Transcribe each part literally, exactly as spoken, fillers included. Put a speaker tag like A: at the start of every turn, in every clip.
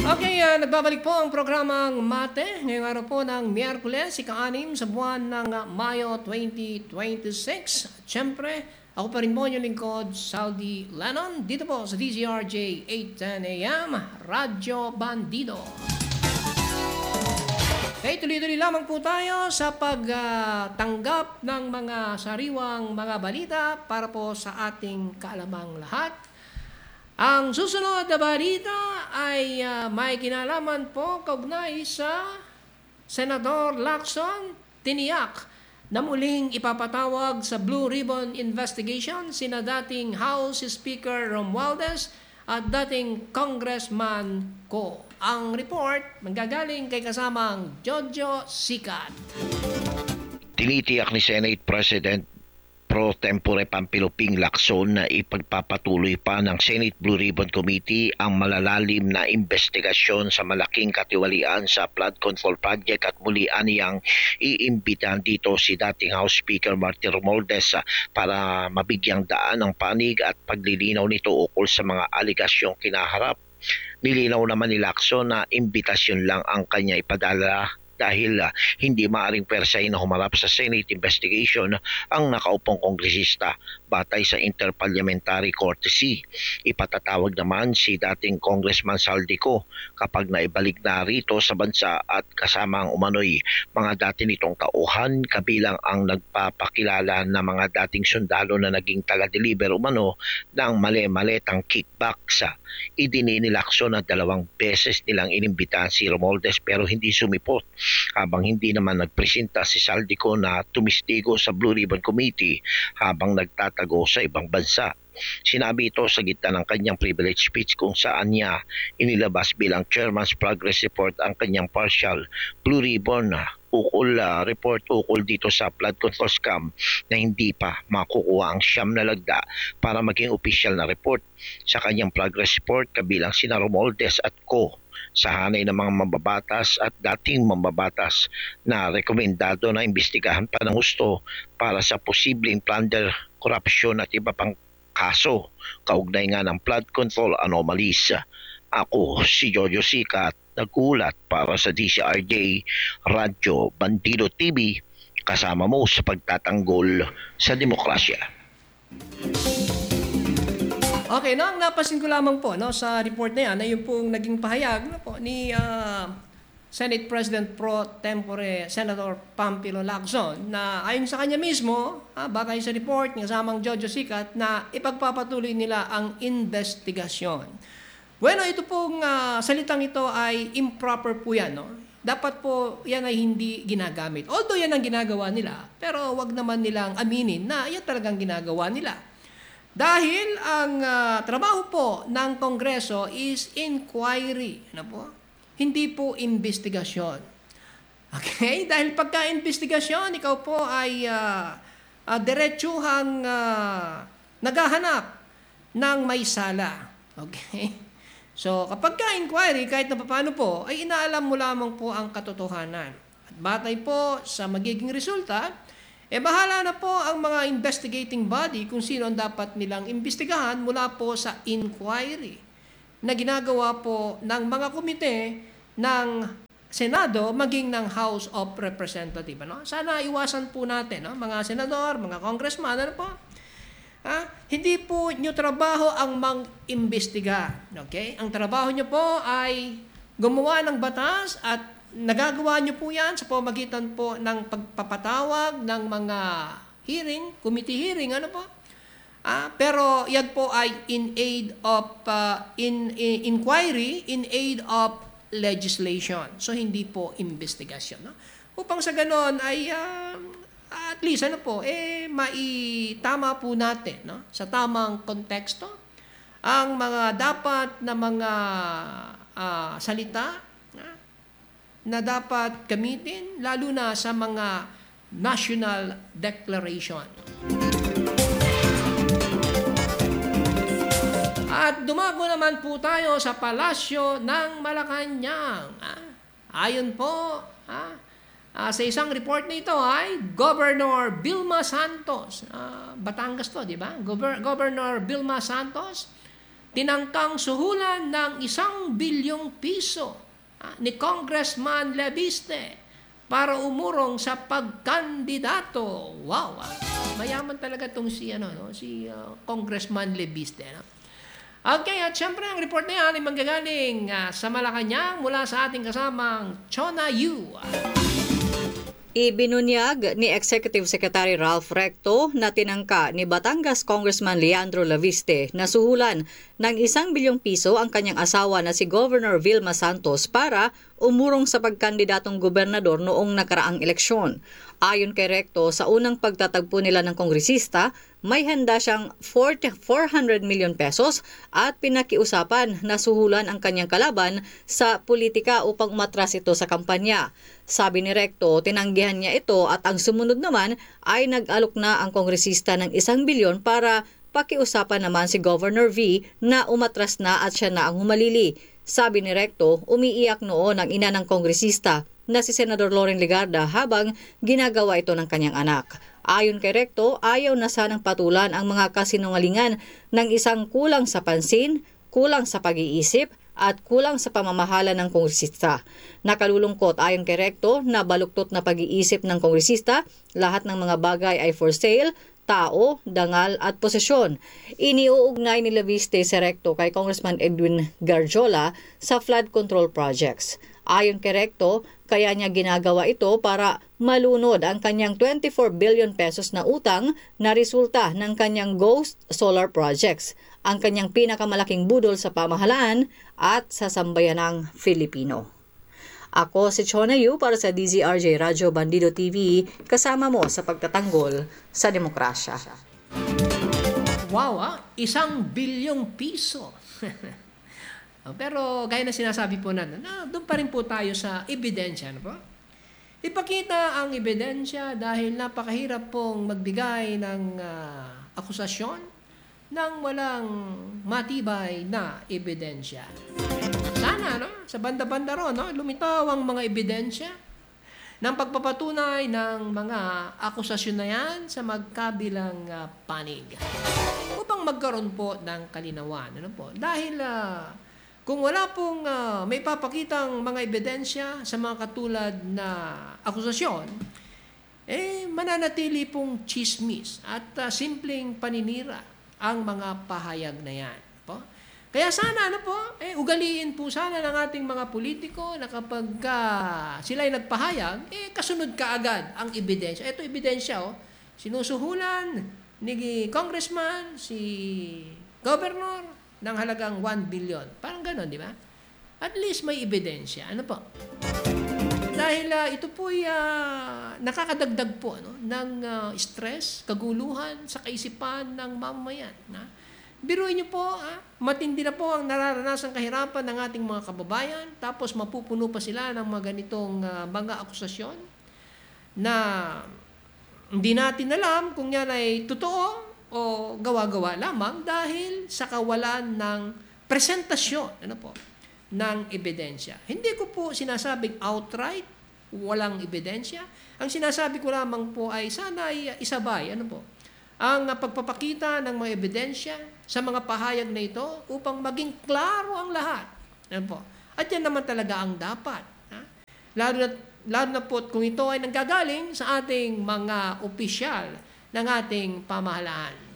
A: Okay, ah, nagbabalik po ang programang Mate ngayong araw po ng Miyerkules, ika-anim sa buwan ng ah, Mayo twenty twenty-six. At syempre, ako pa rin po yung lingkod, Saudi Lennon, dito po sa D Z R J eight ten A M, Radyo Bandido. Okay, tuloy-tuloy lamang po tayo sa pagtanggap ng mga sariwang mga balita para po sa ating kaalamang lahat. Ang susunod na balita ay uh, may kinalaman po kaugnay sa Senador Lacson. Tiniyak na muling ipapatawag sa Blue Ribbon Investigation sina dating House Speaker Romualdez at dating Congressman Ko. Ang report manggagaling kay kasamang Jojo Sikat.
B: Tinitiyak ni Senate President Pro Tempore Pampiluping Lacson na ipagpapatuloy pa ng Senate Blue Ribbon Committee ang malalalim na investigasyon sa malaking katiwalian sa flood control project at muli aniyang iimbitahan dito si dating House Speaker Martin Romualdez para mabigyang daan ang panig at paglilinaw nito ukol sa mga aligasyong kinaharap. Nilinaw naman ni Lacson na imbitasyon lang ang kanya ipadala dahil uh, hindi maaring persahin na humarap sa Senate investigation ang nakaupong kongresista batay sa interparliamentary courtesy. Ipatatawag naman si dating Congressman Saldico kapag naibalik na rito sa bansa at kasama ang umano'y mga dati nitong tauhan kabilang ang nagpapakilala na mga dating sundalo na naging taga-deliver umano ng mali-maletang kickbacks. Idini ni Lacson na dalawang beses nilang inimbitahan si Romualdez pero hindi sumipot, habang hindi naman nagpresenta si Saldico na tumistigo sa Blue Ribbon Committee habang nagtatago sa ibang bansa. Sinabi ito sa gitna ng kanyang privilege speech kung saan niya inilabas bilang Chairman's Progress Report ang kanyang partial Blue Ribbon ukol uh, report ukol dito sa flood control scam na hindi pa makukuha ang siyam na lagda para maging opisyal na report. Sa kanyang progress report kabilang sina Romualdez at Co sa hanay ng mga mambabatas at dating mambabatas na rekomendado na imbestigahan pa ng gusto para sa posibleng plunder, korupsyon at iba pang kaso kaugnay nga ng flood control anomalies. Ako si Jojo Sikat, nagulat para sa D C R J Radyo Bandido T V, kasama mo sa pagtatanggol sa demokrasya.
A: Okay, no, ang napasin ko lamang po no, sa report na yan ay yung pong naging pahayag no, po, ni uh, Senate President Pro Tempore Senator Pampilo Lacson na ayon sa kanya mismo, ah, batay sa report ng kasamang Jojo Sikat na ipagpapatuloy nila ang investigasyon. Bueno, ito pong uh, salitang ito ay improper po yan. No? Dapat po yan ay hindi ginagamit. Although yan ang ginagawa nila, pero wag naman nilang aminin na yan talagang ginagawa nila. Dahil ang uh, trabaho po ng Kongreso is inquiry. Ano po? Hindi po investigasyon. Okay? Dahil pagka-investigasyon, ikaw po ay uh, uh, diretsuhang uh, naghahanap ng may sala. Okay? So, kapag ka-inquiry, kahit na paano po, ay inaalam mo lamang po ang katotohanan. At batay po sa magiging resulta, eh bahala na po ang mga investigating body kung sino ang dapat nilang imbestigahan mula po sa inquiry na ginagawa po ng mga komite ng Senado maging ng House of Representatives. No? Sana iwasan po natin, no? Mga senador, mga congressman, ano po? Ha? Hindi po nyo trabaho ang mang-imbestiga. Okay? Ang trabaho nyo po ay gumawa ng batas at nagagawa nyo po yan sa pamagitan po ng pagpapatawag ng mga hearing, committee hearing, ano po? Ah, pero yan po ay in aid of, uh, in, in inquiry, in aid of legislation. So, hindi po investigasyon. No? Upang sa ganon ay, uh, at least, ano po, eh, maitama po natin, no? Sa tamang konteksto, ang mga dapat na mga uh, salita, na dapat gamitin, lalo na sa mga national declaration. At dumago naman po tayo sa palasyo ng Malacanang. Ah, ayon po, ah, ah, sa isang report na ito ay Governor Vilma Santos. Ah, Batangas to, di ba? Gover- Governor Vilma Santos tinangkang suhulan ng isang bilyong piso ah, ni Congressman Leviste para umurong sa pagkandidato. Wow! Ah. Mayaman talaga itong si, ano, no? si uh, Congressman Leviste. No? Okay, at syempre ang report na yan ay manggagaling uh, sa Malacanang mula sa ating kasamang Chona Yu.
C: Ibinunyag ni Executive Secretary Ralph Recto na tinangka ni Batangas Congressman Leandro Leviste na suhulan ng isang bilyong piso ang kanyang asawa na si Governor Vilma Santos para umurong sa pagkandidatong gobernador noong nakaraang eleksyon. Ayon kay Recto, sa unang pagtatagpo nila ng kongresista, may handa siyang four hundred million pesos at pinakiusapan na suhulan ang kanyang kalaban sa politika upang umatras ito sa kampanya. Sabi ni Recto, tinanggihan niya ito at ang sumunod naman ay nag-alok na ang kongresista ng isang bilyon para pakiusapan naman si Governor V na umatras na at siya na ang humalili. Sabi ni Recto, umiiyak noon ang ina ng kongresista na si Senador Loren Legarda habang ginagawa ito ng kanyang anak. Ayon kay Recto, ayaw na sanang patulan ang mga kasinungalingan ng isang kulang sa pansin, kulang sa pag-iisip, at kulang sa pamamahala ng kongresista. Nakalulungkot ayon kay Recto na baluktot na pag-iisip ng kongresista, lahat ng mga bagay ay for sale, tao, dangal at posesyon. Iniuugnay ni Leviste si Recto kay Congressman Edwin Garjola sa flood control projects. Ayon kay Recto, kaya niya ginagawa ito para malunod ang kanyang twenty-four billion pesos na utang na resulta ng kanyang ghost solar projects, ang kanyang pinakamalaking budol sa pamahalaan at sa sambayanang Filipino. Ako si Chona Yu para sa D Z R J Radyo Bandido T V, kasama mo sa pagtatanggol sa demokrasya.
A: Wow, ah, isang bilyong piso. Pero gaya na sinasabi po natin, na doon pa rin po tayo sa ebidensya. Ano po? Ipakita ang ebidensya dahil napakahirap pong magbigay ng uh, akusasyon ng walang matibay na ebidensya. Sana, no? Sa banda-banda ron, no? Lumitaw ang mga ebidensya ng pagpapatunay ng mga akusasyon na yan sa magkabilang uh, panig. Upang magkaroon po ng kalinawan. Ano po? Dahil uh, kung wala pong uh, may papakitang mga ebidensya sa mga katulad na akusasyon, eh mananatili pong chismis at uh, simpleng paninira ang mga pahayag na yan. Po? Kaya sana, ano po, eh, ugaliin po sana ng ating mga politiko na kapag uh, sila ay nagpahayag, eh kasunod kaagad ang ebidensya. Ito ebidensya, oh, sinusuhulan ni Congressman, si Governor, ng halagang one billion. Parang gano'n, di ba? At least may ebidensya. Ano po? Dahil uh, ito po'y uh, nakakadagdag po no, ng uh, stress, kaguluhan sa kaisipan ng mamamayan. Na? Biruin niyo po, ah, matindi na po ang nararanasang kahirapan ng ating mga kababayan, tapos mapupuno pa sila ng mga ganitong uh, mga akusasyon na hindi natin alam kung yan ay totoo o gawa-gawa lamang dahil sa kawalan ng presentasyon ano po, ng ebidensya. Hindi ko po sinasabing outright, walang ebidensya. Ang sinasabi ko lamang po ay sana ay isabay ano po, ang pagpapakita ng mga ebidensya sa mga pahayag na ito upang maging klaro ang lahat. Ano po? At yan naman talaga ang dapat. Ha? Lalo na, lalo na po kung ito ay nanggagaling sa ating mga opisyal ng ating pamahalaan.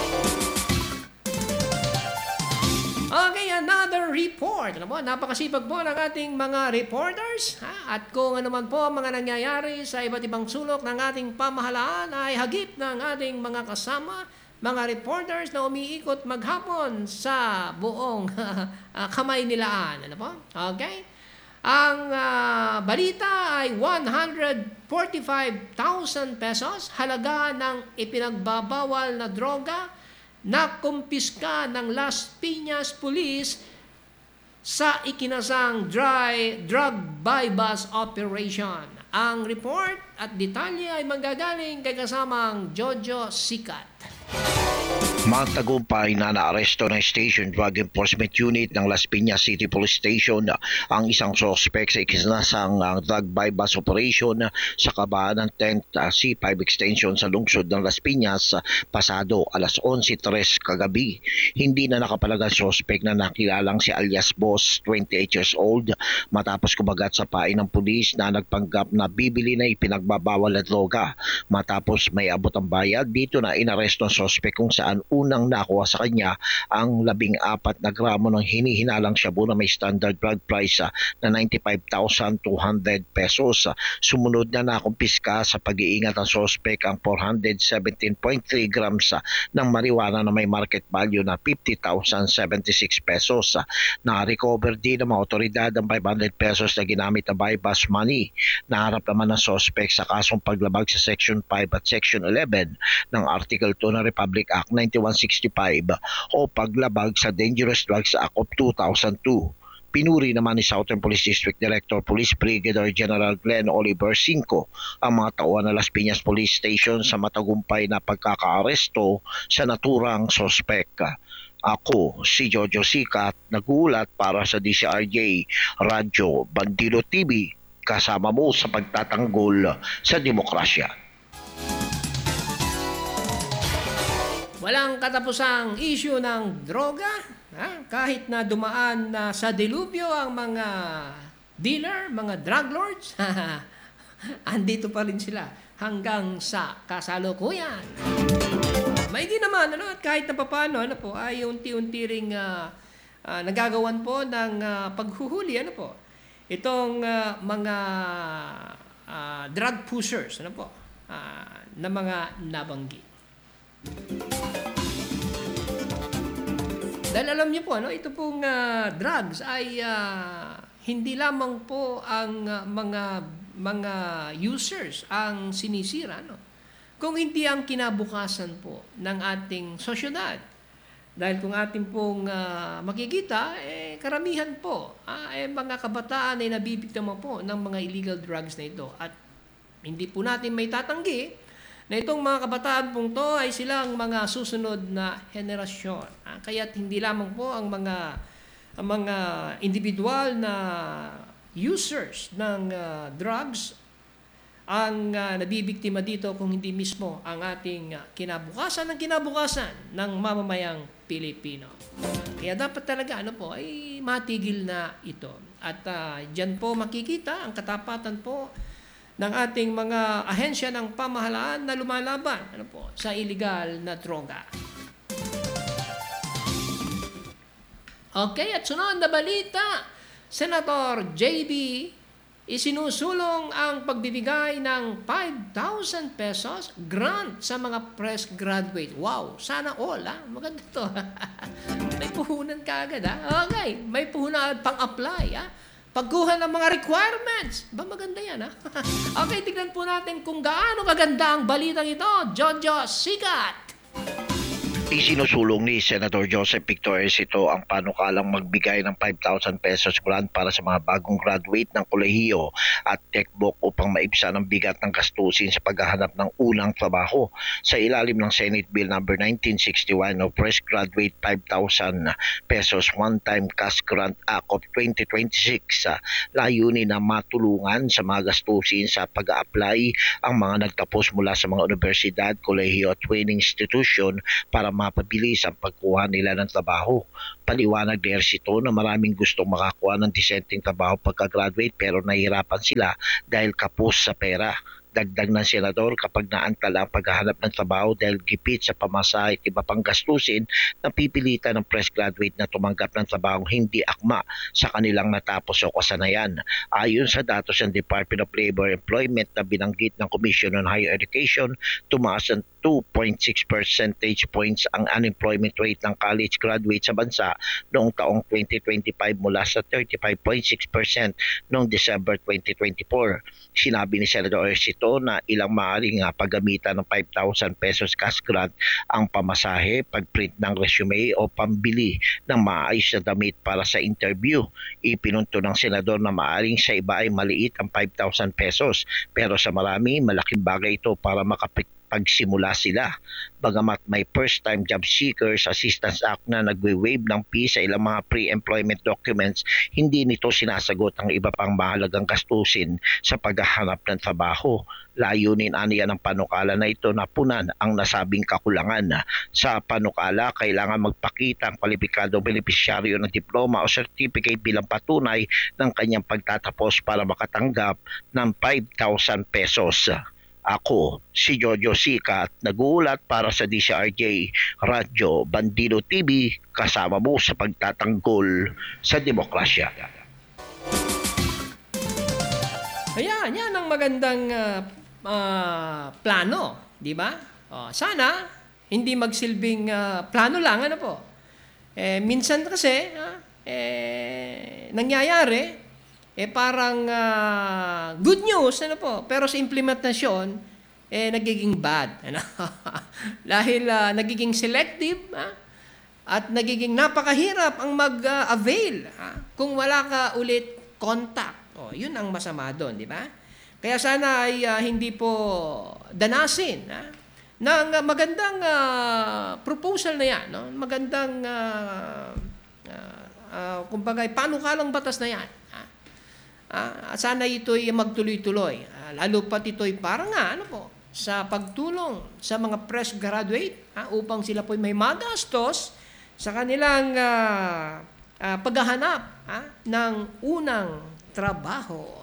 A: Okay, another report. Ano po? Napakasipag po ng ating mga reporters. Ha? At kung ano man po mga nangyayari sa iba't ibang sulok ng ating pamahalaan ay hagip ng ating mga kasama, mga reporters na umiikot maghapon sa buong uh, kamay nilaan. Ano po? Okay? Ang uh, balita ay one hundred forty-five thousand pesos, halaga ng ipinagbabawal na droga na kumpiska ng Las Piñas Police sa ikinasang dry drug bypass operation. Ang report at detalye ay manggagaling kay kasamang Jojo Sikat.
B: Matagumpay na naaresto ng Station Drug Enforcement Unit ng Las Piñas City Police Station ang isang sospek sa ikinasang uh, drug bypass operation sa kabaan ng tenth uh, C five extension sa lungsod ng Las Piñas uh, pasado alas onse tres kagabi. Hindi na nakapalaga sospek na nakilalang si alias Boss, twenty-eight years old, matapos kumagat sa pain ng pulis na nagpanggap na bibili na ipinagbabawal na droga. Matapos may abot ang bayad, dito na inaresto ang sospek kung saan unang nakuha sa kanya ang labing apat na gramo ng hinihinalang shabu na may standard drug price uh, na ninety-five thousand two hundred pesos. Sumunod na nakumpiska sa pag-iingat ng sospek ang four hundred seventeen point three grams uh, ng marijuana na may market value na fifty thousand seventy-six pesos. Uh, Na-recover din ng mga otoridad ang five hundred pesos na ginamit na bypass money. Naharap naman ng sospek sa kasong paglabag sa Section five at Section eleven ng Article two ng Republic Act ninety-one sixty-five o paglabag sa Dangerous Drugs Act of two thousand two. Pinuri naman ni Southern Police District Director Police Brigadier General Glenn Oliver Cinco ang mga tauhan ng Las Piñas Police Station sa matagumpay na pagkakaaresto sa naturang sospek. Ako, si Jojo Sikat, nagulat para sa D C R J Radyo Bandido T V, kasama mo sa pagtatanggol sa demokrasya.
A: Walang katapusang issue ng droga. Ha? Kahit na dumaan na sa dilubyo ang mga dealer, mga drug lords, andito pa rin sila hanggang sa kasalukuyan. Maigi naman, ano, at kahit na papaano, ano po, ay unti-unti ring uh, uh, nagagawan po ng uh, paghuhuli, ano po, itong uh, mga uh, drug pushers, ano po, uh, na mga nabanggit. Dahil alam niyo po, ano, ito pong uh, drugs ay uh, hindi lamang po ang uh, mga mga users ang sinisira, no? Kung hindi ang kinabukasan po ng ating sosyedad. Dahil kung ating pong uh, makikita, eh, karamihan po, ah, eh, mga kabataan ay nabibiktima po ng mga illegal drugs na ito. At hindi po natin may tatanggi na itong mga kabataan pong to ay silang mga susunod na henerasyon. Ah, kaya't hindi lamang po ang mga ang mga individual na users ng uh, drugs ang uh, nabibiktima dito kung hindi mismo ang ating uh, kinabukasan ng kinabukasan ng mamamayang Pilipino. Kaya dapat talaga ano po ay matigil na ito. At uh, diyan po makikita ang katapatan po ng ating mga ahensya ng pamahalaan na lumalaban ano po, sa illegal na droga. Okay, at sunod na balita, Senator J B isinusulong ang pagbibigay ng five thousand pesos grant sa mga fresh graduate. Wow, sana all, ha? Maganda to. May puhunan ka agad, ha? Okay, may puhunan pang-apply, ha? Pagkuha ng mga requirements. Ba, maganda yan, ha? Okay, tignan po natin kung gaano kaganda ang balitang ito. Jojo Sikat!
B: Isinusulong ni Senator Joseph Victor Esito ang panukalang magbigay ng five thousand pesos grant para sa mga bagong graduate ng kolehiyo at techbook upang maibsan ang bigat ng gastusin sa paghahanap ng unang trabaho. Sa ilalim ng Senate Bill number nineteen sixty-one o Fresh Graduate five thousand pesos One-Time Cash Grant Act of twenty twenty-six, uh, layunin na matulungan sa mga gastusin sa pag-a-apply ang mga nagtapos mula sa mga universidad, kolehiyo at training institution para mapabilis ang pagkuha nila ng trabaho. Paliwanag ni Esito na maraming gustong makakuha ng disenteng trabaho pagka-graduate pero nahihirapan sila dahil kapos sa pera. Dagdag ng senador, kapag naantala ang paghahanap ng trabaho dahil gipit sa pamasahe at iba pang gastusin, napipilitan ng fresh graduate na tumanggap ng trabaho hindi akma sa kanilang natapos o kasanayan. Ayon sa datos ng Department of Labor Employment na binanggit ng Commission on Higher Education, tumaas ang two point six percentage points ang unemployment rate ng college graduate sa bansa noong taong twenty twenty-five mula sa thirty-five point six percent noong December twenty twenty-four. Sinabi ni Senator Esito na ilang maaaring uh, paggamitan ng five thousand pesos cash grant ang pamasahe, pagprint ng resume o pambili ng maayos na damit para sa interview. Ipinunto ng senador na maaaring sa iba ay maliit ang five thousand pesos pero sa marami malaking bagay ito para makapit makapagsimula sila. Bagamat may first-time job seekers assistance act na nagwe-waive ng fee sa ilang mga pre-employment documents, hindi nito sinasagot ang iba pang mahalagang gastusin sa paghahanap ng trabaho. Layunin aniya ng panukala na ito na punan ang nasabing kakulangan. Sa panukala, kailangan magpakita ang kwalipikadong benepisyaryo ng diploma o certificate bilang patunay ng kanyang pagtatapos para makatanggap ng five thousand pesos. Ako, si Jojo Sikat, nag-uulat para sa D C R J Radyo Bandido T V, kasama mo sa pagtatanggol sa demokrasya.
A: Ayan, yan ang magandang uh, uh, plano, di ba? Oh, sana hindi magsilbing uh, plano lang, ano po. Eh, minsan kasi, ah, eh, nangyayari, eh parang uh, good news, ano po, pero sa implementasyon, eh nagiging bad. Ano? Dahil uh, nagiging selective, ah, at nagiging napakahirap ang mag-avail ah, kung wala ka ulit contact. Oh, yun ang masama doon, di ba? Kaya sana ay uh, hindi po danasin ha, ng uh, magandang uh, proposal na yan, no? Magandang uh, uh, uh, kumbaga panukalang batas na yan. Ha? Uh, sana ito'y magtuloy-tuloy. Uh, lalo pat ito'y parang nga, ano po, sa pagtulong sa mga fresh graduate ha, upang sila po'y may magastos sa kanilang uh, uh, paghahanap ha, ng unang trabaho.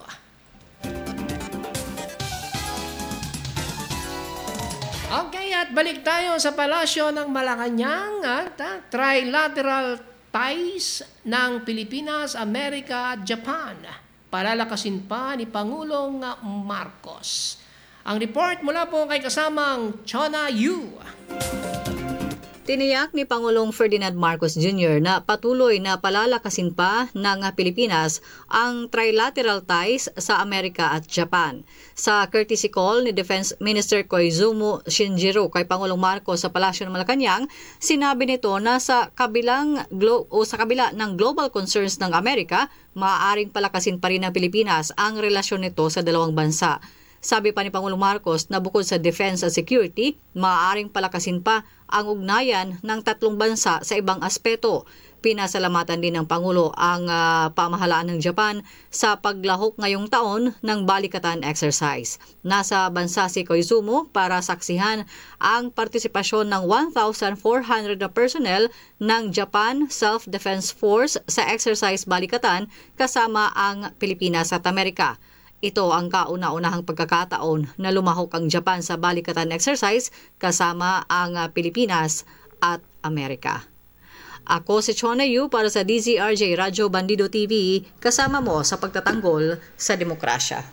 A: Okay, at balik tayo sa palasyo ng Malacanang at uh, trilateral ties ng Pilipinas, Amerika at Japan. Palalakasin pa ni Pangulong Marcos. Ang report mula po kay kasamang Chona Yu.
C: Tiniyak ni Pangulong Ferdinand Marcos Junior na patuloy na palalakasin pa ng Pilipinas ang trilateral ties sa Amerika at Japan. Sa courtesy call ni Defense Minister Koizumi Shinjiro kay Pangulong Marcos sa Palasyo ng Malacanang, sinabi nito na sa kabilang glo- o sa kabila ng global concerns ng Amerika, maaaring palakasin pa rin ng Pilipinas ang relasyon nito sa dalawang bansa. Sabi pa ni Pangulong Marcos na bukod sa defense at security, maaaring palakasin pa ang ugnayan ng tatlong bansa sa ibang aspeto. Pinasalamatan din ng Pangulo ang uh, pamahalaan ng Japan sa paglahok ngayong taon ng Balikatan Exercise. Nasa bansa si Koizumi para saksihan ang partisipasyon ng one thousand four hundred na personnel ng Japan Self-Defense Force sa Exercise Balikatan kasama ang Pilipinas at Amerika. Ito ang kauna-unahang pagkakataon na lumahok ang Japan sa Balikatan Exercise kasama ang Pilipinas at Amerika. Ako si Chona Yu para sa D Z R J Radyo Bandido T V, kasama mo sa pagtatanggol sa demokrasya.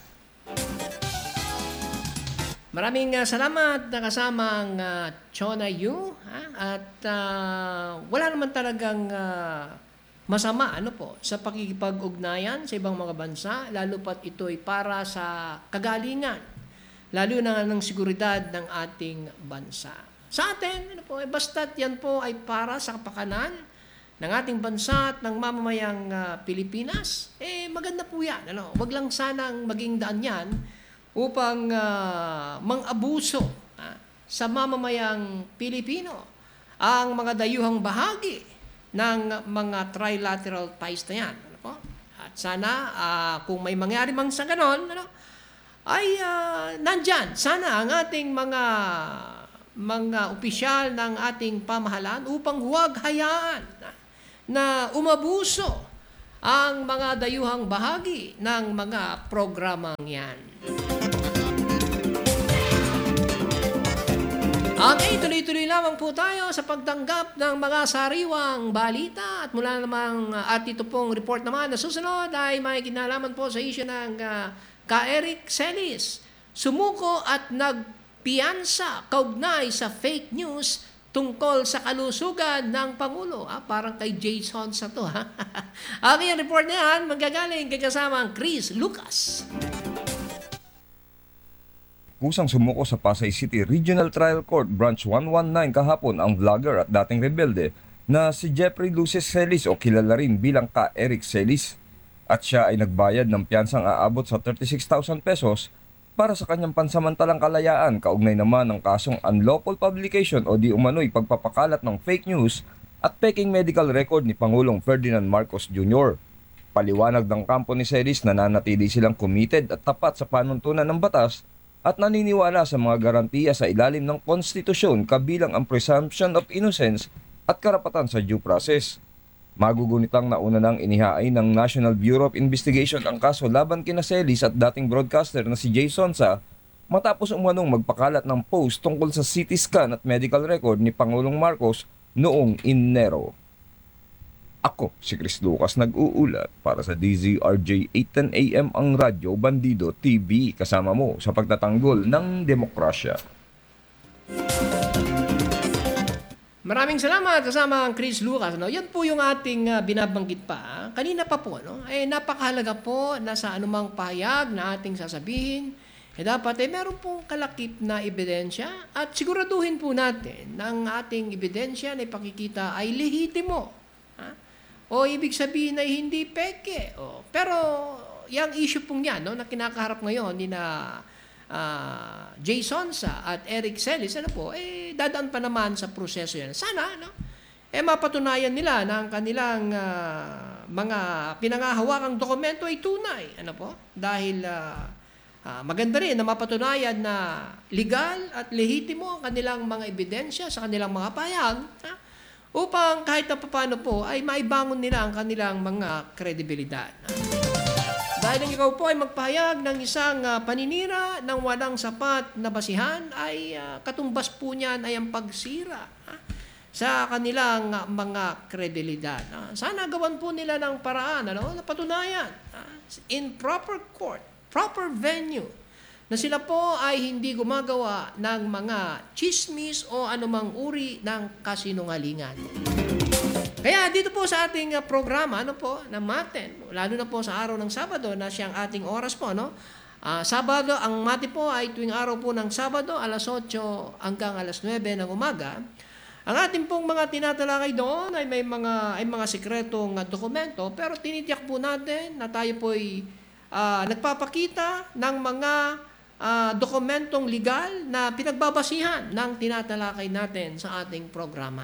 A: Maraming uh, salamat na kasamang uh, Chona Yu. Ha? At uh, wala naman talagang uh, masama ano po sa pakikipag-ugnayan sa ibang mga bansa, lalo pat ito'y para sa kagalingan, lalo na ng seguridad ng ating bansa. Sa atin, ano po, eh, basta't yan po ay para sa kapakanan ng ating bansa at ng mamamayang uh, Pilipinas, eh maganda po yan. Ano? Wag lang sanang maging daan yan upang uh, mang-abuso ha, sa mamamayang Pilipino ang mga dayuhang bahagi ng mga trilateral ties na yan. Ano po? At sana, uh, kung may mangyari mang sa ganon, ano, ay uh, nandyan. Sana ang ating mga mga opisyal ng ating pamahalaan upang huwag hayaan na, na umabuso ang mga dayuhang bahagi ng mga programang yan. Okay, tuloy-tuloy lamang po tayo sa pagtanggap ng mga sariwang balita at mula namang uh, at ito pong report naman na susunod ay may kinalaman po sa issue ng uh, ka-Eric Celis. Sumuko at nagpiyansa kaugnay sa fake news tungkol sa kalusugan ng Pangulo. Ah, parang kay Jason sa to. Ha? Okay, ang report na yan magagaling kay kasamang Chris Lucas.
D: Kusang sumuko sa Pasay City Regional Trial Court Branch one nineteen kahapon ang vlogger at dating rebelde na si Jeffrey Luces Celis o kilala rin bilang ka-Eric Celis, at siya ay nagbayad ng piyansang aabot sa thirty-six thousand pesos para sa kanyang pansamantalang kalayaan, kaugnay naman ng kasong unlawful publication o di umano'y pagpapakalat ng fake news at peking medical record ni Pangulong Ferdinand Marcos Junior Paliwanag ng kampo ni Celis na nanatili silang committed at tapat sa panuntunan ng batas at naniniwala sa mga garantiya sa ilalim ng konstitusyon kabilang ang presumption of innocence at karapatan sa due process. Magugunitang nauna nang inihain ng National Bureau of Investigation ang kaso laban kina Celis at dating broadcaster na si Jay Sonsa matapos umanong magpakalat ng post tungkol sa C T scan at medical record ni Pangulong Marcos noong Enero. Ako si Chris Lucas nag-uulat para sa D Z R J eight ten A M ang Radyo Bandido T V, kasama mo sa pagtatanggol ng demokrasya.
A: Maraming salamat kasama ang Chris Lucas. No? Yan po yung ating uh, binabanggit pa. ah. Kanina pa po, no? Eh, napakahalaga po na sa anumang pahayag na ating sasabihin, eh, dapat eh, meron pong kalakip na ebidensya at siguraduhin po natin na ang ating ebidensya na ipakikita ay lehitimo. Ha? O ibig sabihin ay hindi peke. O, pero yung issue pong yan no, na kinakaharap ngayon ni na uh, Jay Sonsa at Eric Celis, ano po, eh, dadaan pa naman sa proseso yan. Sana, no? Eh, mapatunayan nila na ang kanilang uh, mga pinangahawakang dokumento ay tunay. Ano po? Dahil uh, uh, maganda rin na mapatunayan na legal at lehitimo ang kanilang mga ebidensya sa kanilang mga pahayag, ha? Upang kahit na paano po ay maibangon nila ang kanilang mga kredibilidad. Dahil ang ikaw po ay magpahayag ng isang uh, paninira ng walang sapat na basihan, ay uh, katumbas po niyan ay ang pagsira ha, sa kanilang uh, mga kredibilidad. Ha. Sana gawan po nila ng paraan, ano, na patunayan ha, in proper court, proper venue, na sila po ay hindi gumagawa ng mga chismis o anumang uri ng kasinungalingan. Kaya dito po sa ating uh, programa, ano po, na Maten, lalo na po sa araw ng Sabado na siyang ating oras po, no? Uh, Sabado, ang Mati po ay tuwing araw po ng Sabado, alas otso hanggang alas nuwebe ng umaga. Ang ating pong mga tinatalakay doon ay may mga, ay mga sikretong uh, dokumento, pero tinitiyak po natin na tayo po ay uh, nagpapakita ng mga uh, dokumentong legal na pinagbabasihan ng tinatalakay natin sa ating programa.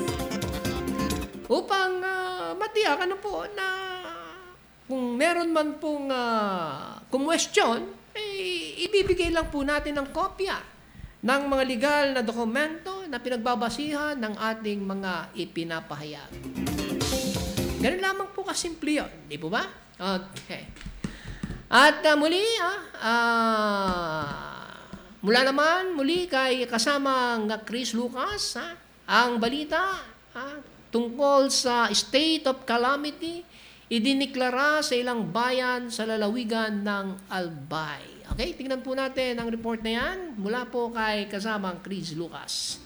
A: Upang uh, matiyak, ano po, na kung meron man pong uh, kumwestiyon, eh, ibibigay lang po natin ng kopya ng mga legal na dokumento na pinagbabasihan ng ating mga ipinapahayag. Ganun lamang po kasimple yun, di po ba? Okay. At uh, muli, ah, uh, mula naman, muli kay kasamang Chris Lucas, ha, ang balita, ha, tungkol sa state of calamity, idiniklara sa ilang bayan sa lalawigan ng Albay. Okay, tingnan po natin ang report na yan mula po kay kasamang Chris Lucas.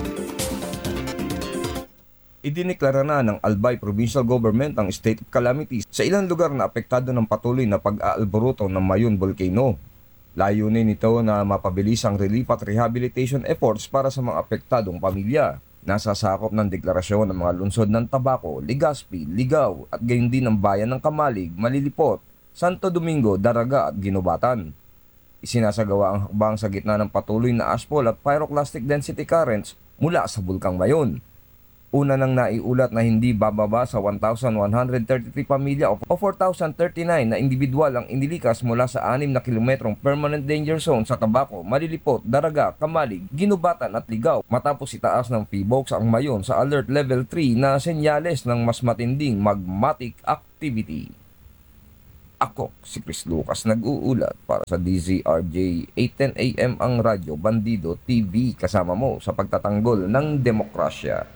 D: Idiniklara na ng Albay Provincial Government ang state of calamity sa ilang lugar na apektado ng patuloy na pag-aalboroto ng Mayon Volcano. Layunin nito na mapabilis ang relief at rehabilitation efforts para sa mga apektadong pamilya. Nasasakop ng deklarasyon ng mga lungsod ng Tabaco, Legazpi, Ligao at gayon din ng bayan ng Kamalig, Malilipot, Santo Domingo, Daraga at Ginubatan. Isinasagawa ang hakbang sa gitna ng patuloy na ashfall at pyroclastic density currents mula sa Bulkang Mayon. Una nang naiulat na hindi bababa sa one thousand one hundred thirty-three pamilya o four thousand thirty-nine na individual ang inilikas mula sa anim na kilometrong permanent danger zone sa Tabaco, Malilipot, Daraga, Kamalig, Ginubatan at Ligao matapos itaas ng P B O X ang Mayon sa Alert Level three na senyales ng mas matinding magmatic activity. Ako si Chris Lucas nag-uulat para sa D Z R J eight ten A M ang Radyo Bandido T V, kasama mo sa pagtatanggol ng demokrasya.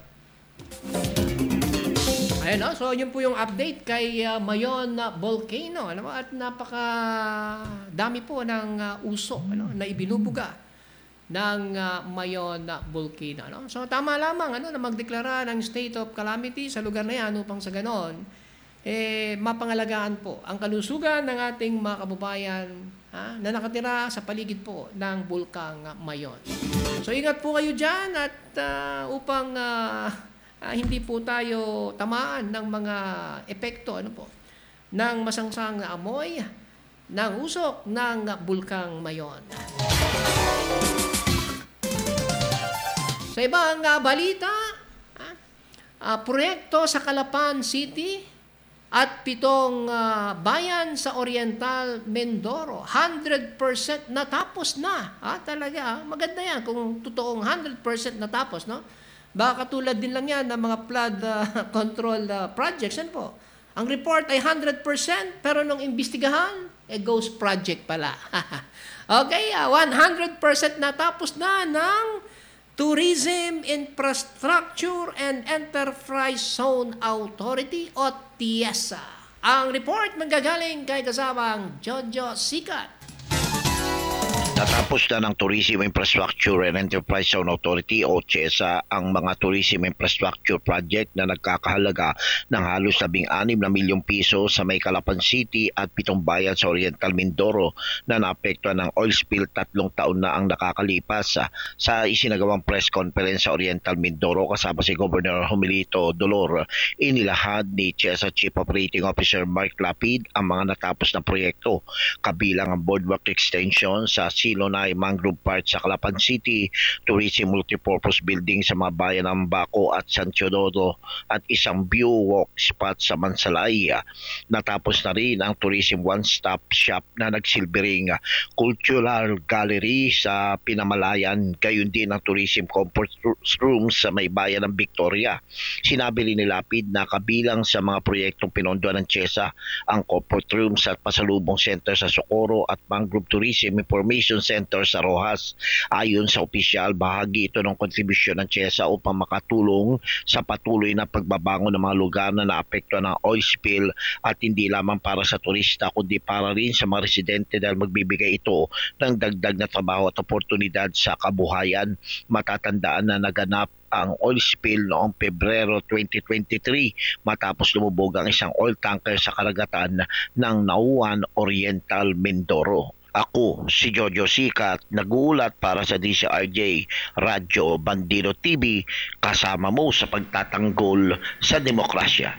A: Ayan, no? So yun po yung update kay uh, Mayon uh, Volcano, ano? At napaka dami po ng uh, usok, ano? Na ibinubuga ng uh, Mayon uh, Volcano, ano? So tama lamang, ano, na magdeklara ng state of calamity sa lugar na yan upang sa ganon eh mapangalagaan po ang kalusugan ng ating mga kababayan, ha, na nakatira sa paligid po ng Bulkang uh, Mayon. So ingat po kayo dyan at uh, upang uh, uh, hindi po tayo tamaan ng mga epekto, ano po, ng masangsang na amoy ng usok ng Bulkang Mayon. Sa ibang uh, balita, ah, uh, proyekto sa Calapan City at pitong uh, bayan sa Oriental Mindoro, one hundred percent natapos na. Ah, talaga, ah, maganda yan kung totoong one hundred percent natapos, no? Baka katulad din lang yan ng mga flood uh, control uh, projects. Yan po. Ang report ay one hundred percent, pero nung imbestigahan, eh, ghost project pala. Okay, uh, one hundred percent natapos na ng Tourism Infrastructure and Enterprise Zone Authority o T I E S A. Ang report manggagaling kay kasamang Jojo Sikat.
B: Natapos na ng Tourism Infrastructure and Enterprise Zone Authority o T I E S A ang mga Tourism Infrastructure Project na nagkakahalaga ng halos labing anim na milyong piso sa may Calapan City at pitong bayan sa Oriental Mindoro na naapektuhan ng oil spill tatlong taon na ang nakakalipas. Sa isinagawang press conference sa Oriental Mindoro kasama si Governor Humilito Dolor, inilahad ni T I E S A Chief Operating Officer Mark Lapid ang mga natapos na proyekto, kabilang ang boardwalk extension sa Silonay Mangrove Park sa Calapan City, tourism multipurpose building sa mga bayan ng Baco at San Teodoro at isang view walk spot sa Mansalay. Natapos na rin ang tourism one-stop shop na nagsilbing cultural gallery sa Pinamalayan, gayon din ang tourism comfort rooms sa may bayan ng Victoria. Sinabi rin ni Lapid na kabilang sa mga proyektong pinondohan ng T I E S A ang comfort rooms at pasalubong center sa Socorro at Mangrove Tourism Information Center sa Rojas. Ayon sa opisyal, bahagi ito ng kontribusyon ng T I E S A upang makatulong sa patuloy na pagbabangon ng mga lugar na naapektuhan ng oil spill at hindi lamang para sa turista kundi para rin sa mga residente dahil magbibigay ito ng dagdag na trabaho at oportunidad sa kabuhayan. Matatandaan na naganap ang oil spill noong Pebrero twenty twenty-three matapos lumubog ang isang oil tanker sa karagatan ng Nauan, Oriental Mindoro. Ako, si Jojo Sikat, nag-uulat para sa D C R J Radyo Bandido T V, kasama mo sa pagtatanggol sa demokrasya.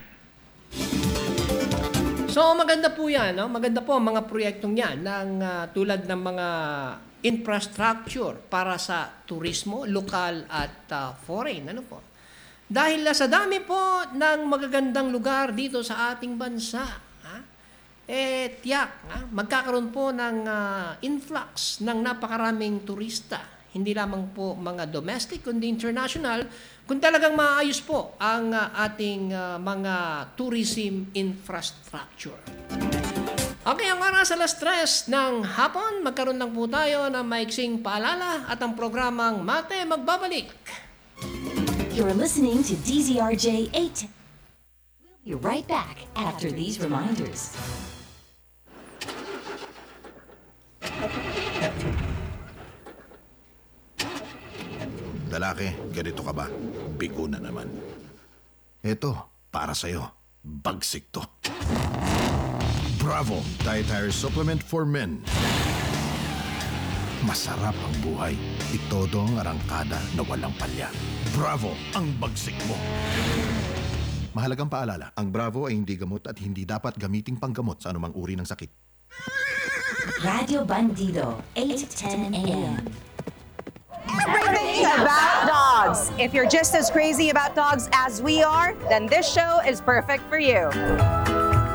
A: So maganda po yan, no? Maganda po ang mga proyektong yan ng uh, tulad ng mga infrastructure para sa turismo, lokal at uh, foreign. Ano po? Dahil uh, sa dami po ng magagandang lugar dito sa ating bansa, ha? Eh tiyak, ha? Magkakaroon po ng uh, influx ng napakaraming turista. Hindi lamang po mga domestic, kundi international, kung talagang maayos po ang uh, ating uh, mga tourism infrastructure. Okay, ang oras alas tres ng hapon, magkaroon lang po tayo ng maiksing paalala at ang programang Mate magbabalik.
E: You're listening to D Z R J eight. We'll be right back after these reminders.
F: Lalaki, ganito ka ba? Bigo na naman. Eto, para sa'yo. Bagsik to. Bravo! Dietary Supplement for Men. Masarap ang buhay. Itodo ang arangkada na walang palya. Bravo! Ang bagsik mo. Mahalagang paalala, ang Bravo ay hindi gamot at hindi dapat gamiting panggamot sa anumang uri ng sakit.
E: Radio Bandido, eight ten a m
G: Everything about dogs. If you're just as crazy about dogs as we are, then this show is perfect for you.